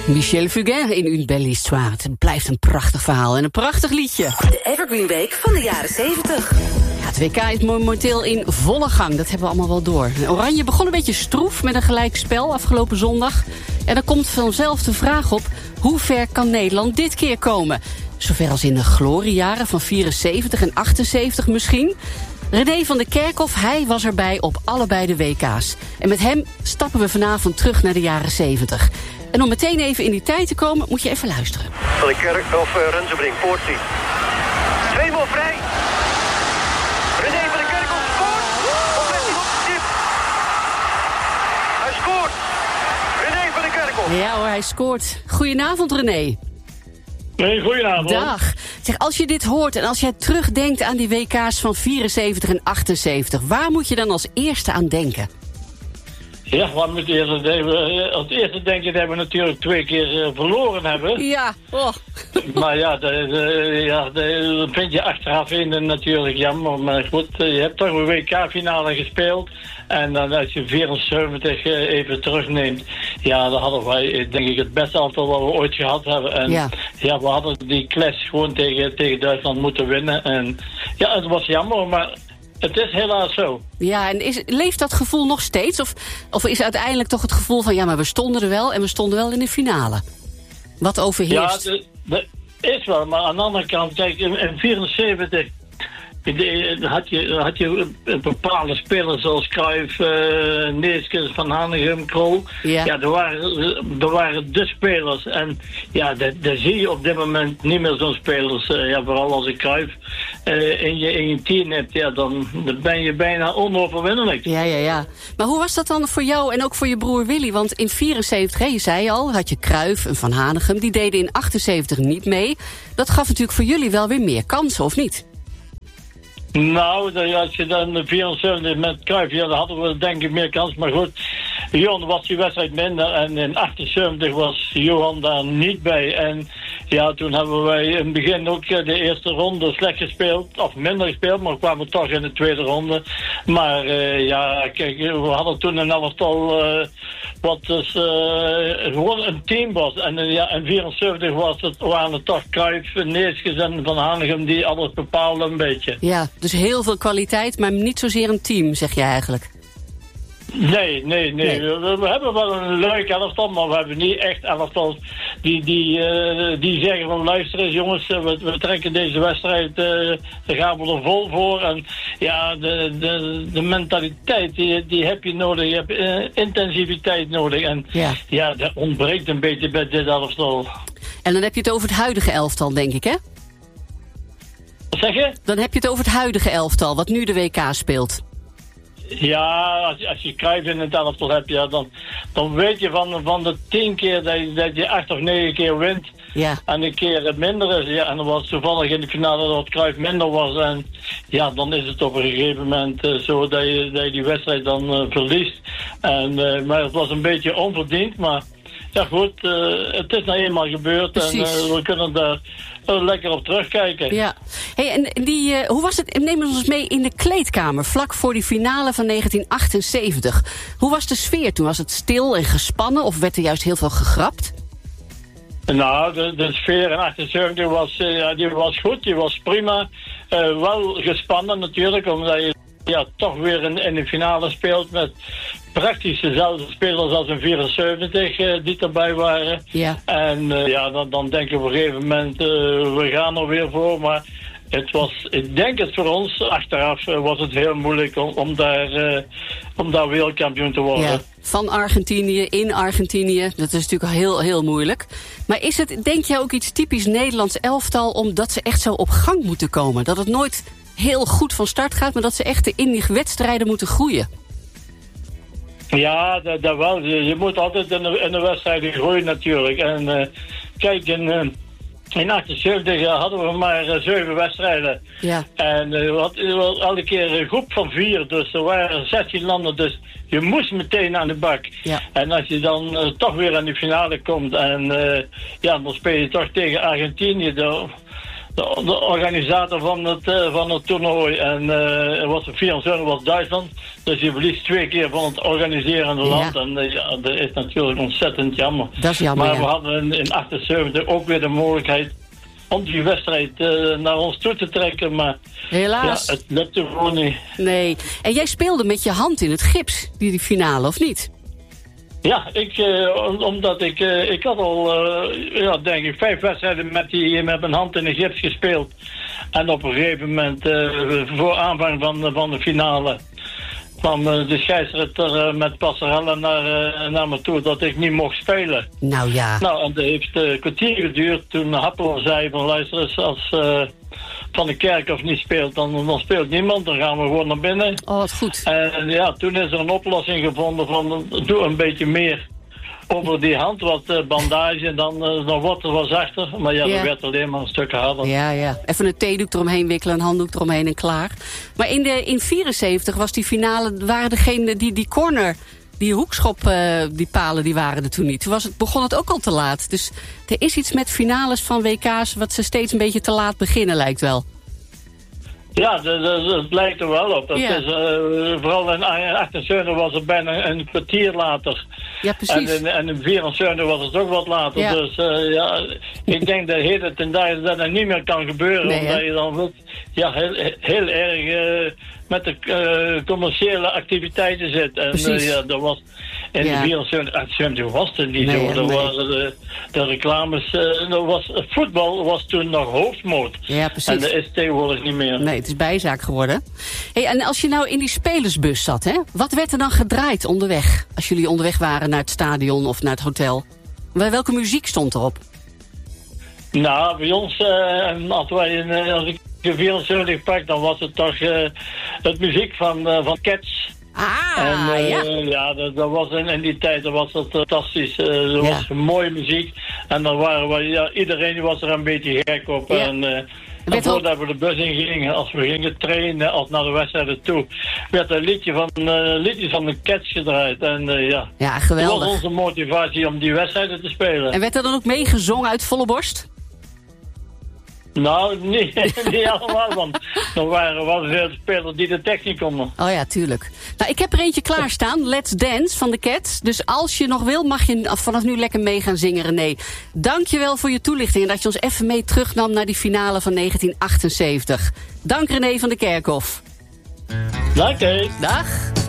Michel Fugain in Une belle histoire. Het blijft een prachtig verhaal en een prachtig liedje. De Evergreen Week van de jaren 70. Ja, het WK is momenteel in volle gang. Dat hebben we allemaal wel door. Oranje begon een beetje stroef met een gelijkspel afgelopen zondag. En dan komt vanzelf de vraag op: hoe ver kan Nederland dit keer komen? Zover als in de gloriejaren van 74 en 78 misschien. René van der Kerkhof, hij was erbij op allebei de WK's. En met hem stappen we vanavond terug naar de jaren 70. En om meteen even in die tijd te komen, moet je even luisteren. Van der Kerkhof, Rensenbrink, poortzie. 2 man vrij. René van der Kerkhof scoort. Of let hij op de stip? Hij scoort. René van der Kerkhof. Ja hoor, hij scoort. Goedenavond René. Nee, goedenavond. Dag. Zeg, als je dit hoort en als jij terugdenkt aan die WK's van 74 en 78... waar moet je dan als eerste aan denken? Ja, wat moet je eerst denken? Als eerste denken dat we natuurlijk 2 keer verloren hebben. Ja, oh. Maar ja, dat vind je achteraf in natuurlijk jammer. Maar goed, je hebt toch een WK-finale gespeeld. En dan als je 74 even terugneemt, ja, dan hadden wij denk ik het beste aantal wat we ooit gehad hebben. En ja, we hadden die clash gewoon tegen Duitsland moeten winnen. En ja, het was jammer, maar het is helaas zo. Ja, en leeft dat gevoel nog steeds? Of is uiteindelijk toch het gevoel van, ja, maar we stonden er wel en we stonden wel in de finale? Wat overheerst? Ja, dat is wel, maar aan de andere kant, kijk, in 74 had je bepaalde spelers zoals Cruijff, Neeskens, Van Hanegem, Krol. Ja, er waren de spelers. En ja, daar zie je op dit moment niet meer zo'n spelers. Ja, vooral als ik Cruijff in je team hebt, ja, dan ben je bijna onoverwinnelijk. Ja. Maar hoe was dat dan voor jou en ook voor je broer Willy? Want in 74, je zei al, had je Cruijff en Van Hanegem. Die deden in 78 niet mee. Dat gaf natuurlijk voor jullie wel weer meer kansen, of niet? Nou, als je dan 74 met Cruijff, ja, dan hadden we denk ik meer kans. Maar goed, Johan was die wedstrijd minder en in 78 was Johan daar niet bij. En ja, toen hebben wij in het begin ook de eerste ronde slecht gespeeld, of minder gespeeld, maar we kwamen toch in de tweede ronde. Maar ja, kijk, we hadden toen een elftal wat dus gewoon een team was. En ja, in 74 waren het toch Cruijff, Neeskens en Van Hanegem die alles bepaalden een beetje. Ja, dus heel veel kwaliteit, maar niet zozeer een team, zeg je eigenlijk. Nee. We hebben wel een leuk elftal, maar we hebben niet echt elftal die zeggen van luister eens jongens, we trekken deze wedstrijd, daar gaan we er vol voor. En ja, de mentaliteit, die heb je nodig, je hebt intensiviteit nodig. En ja, dat ontbreekt een beetje bij dit elftal. En dan heb je het over het huidige elftal, denk ik, hè? Wat zeg je? Dan heb je het over het huidige elftal, wat nu de WK speelt. Ja, als je Cruijff in het elftal hebt, ja, dan weet je van de 10 keer dat je 8 of 9 keer wint. Ja. En een keer het minder is. Ja, en dan was toevallig in de finale dat Cruijff minder was. En ja, dan is het op een gegeven moment zo dat je die wedstrijd dan verliest. Maar het was een beetje onverdiend, maar ja goed, het is nou eenmaal gebeurd. Precies. En we kunnen daar lekker op terugkijken. Ja. Hey, en hoe was het? Neem ons mee in de kleedkamer vlak voor die finale van 1978. Hoe was de sfeer toen? Was het stil en gespannen of werd er juist heel veel gegrapt? Nou, de sfeer in 78 was goed, die was prima. Wel gespannen natuurlijk, omdat je toch weer in de finale speelt met praktisch dezelfde spelers als in 74 die erbij waren. Ja. En dan denken we op een gegeven moment, we gaan er weer voor, maar ik denk het voor ons, achteraf was het heel moeilijk om daar wereldkampioen te worden. Ja, van Argentinië, in Argentinië, dat is natuurlijk heel, heel moeilijk. Maar is het, denk jij, ook iets typisch Nederlands elftal, omdat ze echt zo op gang moeten komen? Dat het nooit heel goed van start gaat, maar dat ze echt in die wedstrijden moeten groeien? Ja, dat wel. Je moet altijd in de wedstrijden groeien natuurlijk. En kijk, in 78 hadden we maar 7 wedstrijden. Ja. En we hadden elke keer een groep van 4, dus er waren 16 landen, dus je moest meteen aan de bak. Ja. En als je dan toch weer aan de finale komt en dan speel je toch tegen Argentinië, de organisator van het toernooi. En was de 74 was Duitsland. Dus je verliest 2 keer van het organiserende land. En dat is natuurlijk ontzettend jammer. Dat is jammer, maar we hadden in 78 ook weer de mogelijkheid om die wedstrijd naar ons toe te trekken. Maar helaas. Ja, het lukte gewoon niet. Nee. En jij speelde met je hand in het gips, die finale, of niet? Ja, omdat ik had al, denk ik, 5 wedstrijden met mijn hand in de gips gespeeld. En op een gegeven moment, voor aanvang van de finale, kwam de scheidsrechter met passerelle naar me toe dat ik niet mocht spelen. Nou ja. Nou, en dat heeft een kwartier geduurd toen Happel zei van luister eens, als Van de Kerkhof niet speelt, dan speelt niemand, dan gaan we gewoon naar binnen. Oh, wat goed. En ja, toen is er een oplossing gevonden van doe een beetje meer over die hand, wat bandage, dan wordt het wel zachter. Maar ja, dat werd alleen maar een stuk harder. Ja. Even een theedoek eromheen wikkelen, een handdoek eromheen en klaar. Maar in 74 was die finale, waren degene die corner, die hoekschop, die palen, die waren er toen niet. Toen begon het ook al te laat. Dus er is iets met finales van WK's wat ze steeds een beetje te laat beginnen, lijkt wel. Ja, dat lijkt er wel op. Dat is, vooral in 78 was het bijna een kwartier later. Ja, precies. En in 74 was het ook wat later. Ja. Dus ik denk dat heden ten dagen dat niet meer kan gebeuren. Nee, omdat je dan heel erg met de commerciële activiteiten zit. En dat was in de 74 was het niet zo. Dat waren de reclames. Voetbal was toen nog hoofdmoot. Ja, precies. En dat is tegenwoordig niet meer. Nee, het is bijzaak geworden. Hey, en als je nou in die spelersbus zat, hè, wat werd er dan gedraaid onderweg? Als jullie onderweg waren naar het stadion of naar het hotel. Welke muziek stond erop? Nou, bij ons, als ik de 74 pak, dan was het toch het muziek van Cats. Ja, dat was in die tijd was dat fantastisch. Dat was mooie muziek. En dan iedereen was er een beetje gek op. Ja. En voordat we de bus in gingen, als we gingen trainen, als naar de wedstrijden toe, werd een liedje van de Cats gedraaid. En ja, geweldig. Dat was onze motivatie om die wedstrijden te spelen. En werd er dan ook meegezongen uit volle borst? Nou, niet allemaal, want er waren wel veel spelers die de tekst niet konden. Oh ja, tuurlijk. Nou, ik heb er eentje klaarstaan, Let's Dance van de Cats. Dus als je nog wil, mag je vanaf nu lekker mee gaan zingen, René. Dankjewel voor je toelichting en dat je ons even mee terugnam naar die finale van 1978. Dank René van de Kerkhof. Dank je. Dag.